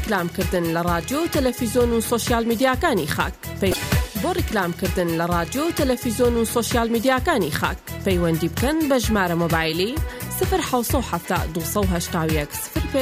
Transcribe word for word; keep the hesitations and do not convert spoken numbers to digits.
ڕیکلامکردن لە رادیۆ تەلەڤیزۆن و سۆشیال میدیاکانی خاک بۆ ڕیکلامکردن لە رادیۆ تەلەڤیزۆن و سۆشیال میدیاکانی خاک پەیوەندی بکەن بە ژمارە مۆبایلی صفر حوت هەفت دوو هەشت یەک صفر